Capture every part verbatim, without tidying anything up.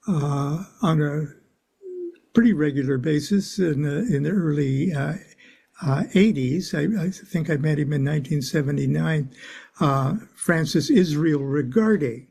uh, on a pretty regular basis in the in the early uh, uh, eighties. I, I think I met him in nineteen seventy-nine. Uh, Francis Israel Regarde,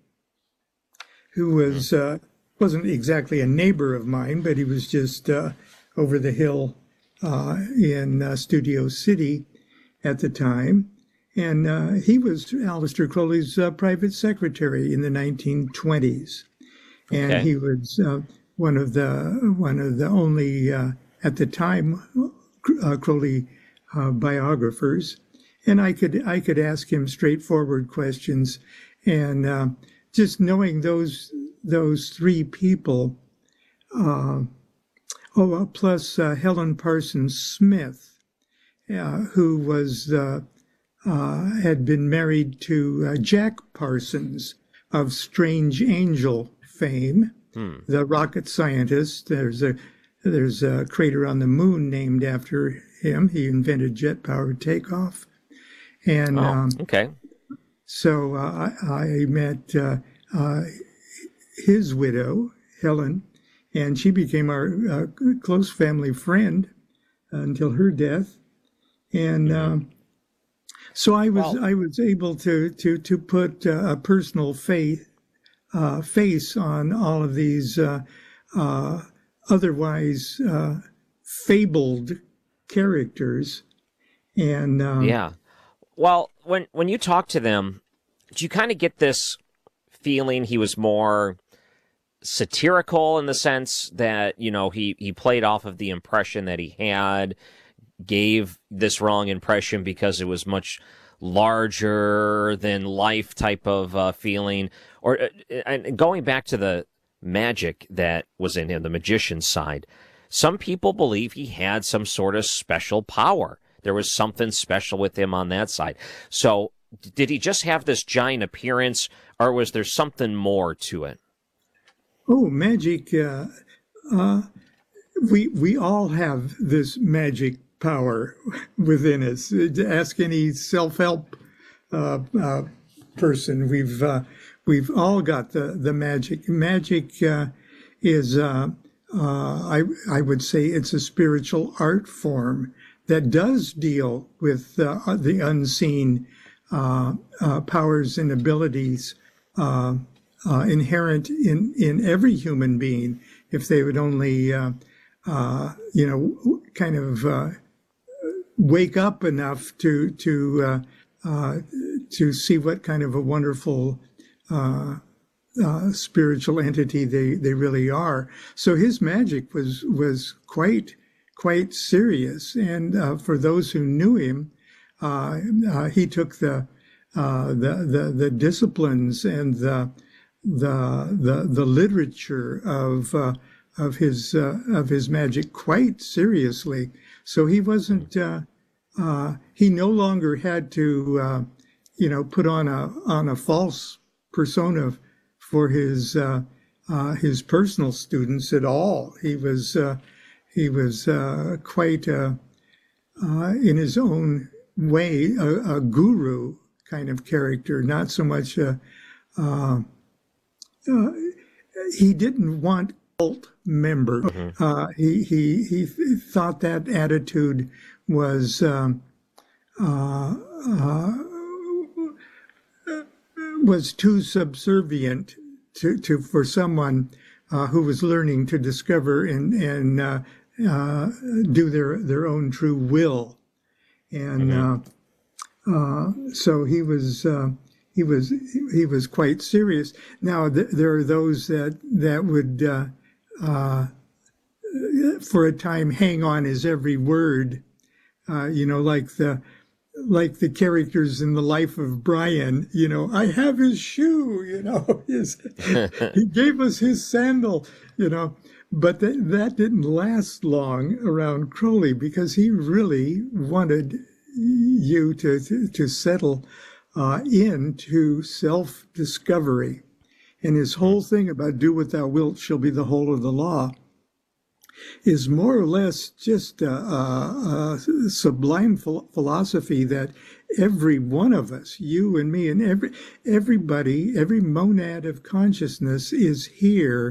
who was uh, wasn't exactly a neighbor of mine, but he was just uh, over the hill uh, in uh, Studio City at the time. And uh, he was Aleister Crowley's uh, private secretary in the nineteen twenties. And Okay. he was uh, one of the one of the only, uh, at the time, uh, Crowley uh, biographers. And I could I could ask him straightforward questions. And uh, just knowing those those three people, uh, oh, uh, plus uh, Helen Parsons Smith, uh, who was uh, uh, had been married to uh, Jack Parsons of Strange Angel fame, Hmm. the rocket scientist. There's a there's a crater on the moon named after him. He invented jet-powered takeoff, and Oh, um, okay. so uh, I, I met uh, uh, his widow, Helen, and she became our uh, close family friend until her death. And um, so I was Well, I was able to to to put uh, a personal faith uh, face on all of these uh, uh, otherwise uh, fabled characters. And um, yeah. Well, when when you talk to them, do you kind of get this feeling he was more satirical in the sense that, you know, he, he played off of the impression that he had, gave this wrong impression because it was much larger than life type of uh, feeling? Or uh, and going back to the magic that was in him, the magician's side, some people believe he had some sort of special power. There was something special with him on that side. So did he just have this giant appearance, or was there something more to it? oh, magic! Uh, uh, we we all have this magic power within us. Ask any self-help uh, uh, person. We've uh, we've all got the the magic. Magic uh, is uh, uh, I I would say it's a spiritual art form that does deal with uh, the unseen uh, uh, powers and abilities uh, uh, inherent in in every human being. If they would only uh, uh, you know kind of uh, wake up enough to to uh, uh, to see what kind of a wonderful uh, uh, spiritual entity they, they really are. So his magic was was quite quite serious, and uh, for those who knew him, uh, uh, he took the, uh, the the the disciplines and the the the, the literature of uh, of his uh, of his magic quite seriously. So he wasn't. Uh, uh, he no longer had to, uh, you know, put on a on a false persona for his uh, uh, his personal students at all. He was uh, he was uh, quite uh, uh, in his own way a, a guru kind of character. Not so much. A, uh, uh, he didn't want cult member. Mm-hmm. Uh, he he he thought that attitude was um, uh, uh, was too subservient to, to for someone uh, who was learning to discover and and uh, uh, do their their own true will, and Mm-hmm. uh, uh, so he was uh, he was he was quite serious. Now th- there are those that that would uh, uh, for a time hang on his every word. Uh, you know, like the like the characters in the Life of Brian. You know, I have his shoe. You know, his he gave us his sandal. You know, but th- that didn't last long around Crowley because he really wanted you to to, to settle uh, into self-discovery, and his whole thing about "do what thou wilt shall be the whole of the law" is more or less just a, a, a sublime ph- philosophy that every one of us, you and me, and every everybody, every monad of consciousness is here